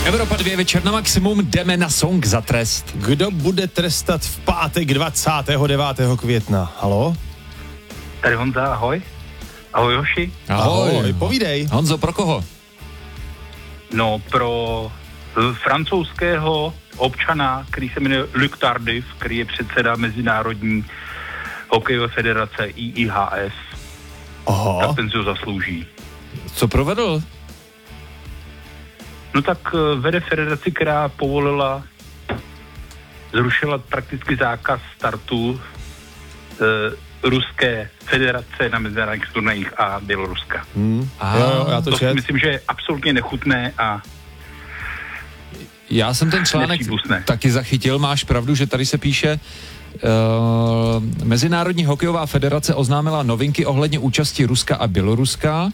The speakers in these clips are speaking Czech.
Evropa 2 večer na maximum, jdeme na song za trest. Kdo bude trestat v pátek 29. května? Halo? Tady Honza, ahoj. Ahoj, Joši. Ahoj, povídej. Honzo, pro koho? No, pro francouzského občana, který se jmenuje Luc Tardif, který je předseda Mezinárodní hokejové federace IIHF. Aha. Tak ten si ho zaslouží. Co provedl? No tak vede federaci, která zrušila prakticky zákaz startu Ruské federace na mezinárodních turnajích a Běloruska. Jo, já to čet. Myslím, že je absolutně nechutné a Já jsem ten článek taky zachytil, máš pravdu, že tady se píše Mezinárodní hokejová federace oznámila novinky ohledně účasti Ruska a Běloruska.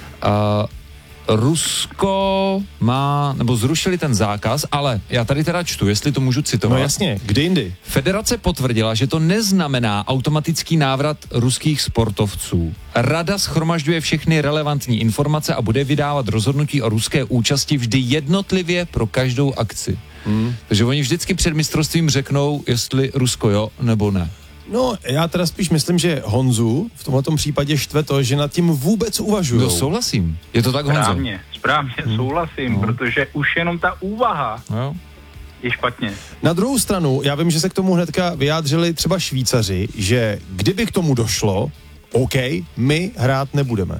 Rusko zrušili ten zákaz, ale já tady teda čtu, jestli to můžu citovat. No jasně, kdy jindy? Federace potvrdila, že to neznamená automatický návrat ruských sportovců. Rada shromažďuje všechny relevantní informace a bude vydávat rozhodnutí o ruské účasti vždy jednotlivě pro každou akci. Takže oni vždycky před mistrovstvím řeknou, jestli Rusko jo nebo ne. No, já teda spíš myslím, že Honzu v tomhletom případě štve to, že nad tím vůbec uvažujou. No, souhlasím. Je to tak, Honzo? Správně souhlasím, protože už jenom ta úvaha je špatně. Na druhou stranu, já vím, že se k tomu hnedka vyjádřili třeba Švýcaři, že kdyby k tomu došlo, OK, my hrát nebudeme.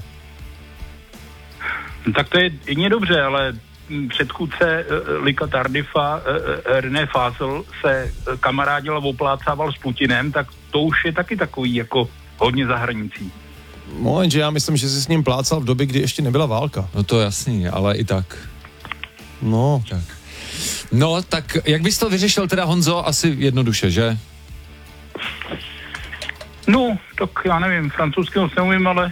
No, tak to je jedině dobře, ale předchůdce Luca Tardifa, René Fasel, se kamarádil a oplácával s Putinem, tak to už je taky takový jako hodně za hranicí. No, jenže já myslím, že jsi s ním plácal v době, kdy ještě nebyla válka. No to jasný, ale i tak. No. Tak. No, tak jak bys to vyřešil teda, Honzo, asi jednoduše, že? No, tak já nevím, francouzsky moc neumím, ale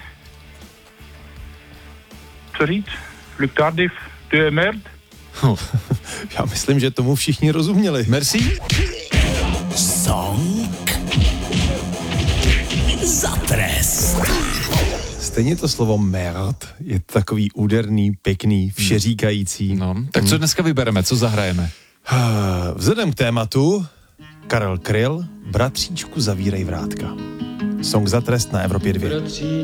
co říct? Luc Tardif, tu je merd? Já myslím, že tomu všichni rozuměli. Merci. Song za trest. Stejně to slovo merd je takový úderný, pěkný, všeříkající. No, tak co dneska vybereme, co zahrajeme? Vzhledem k tématu Karel Kryl, Bratříčku, zavírej vrátka. Song za trest na Evropě 2.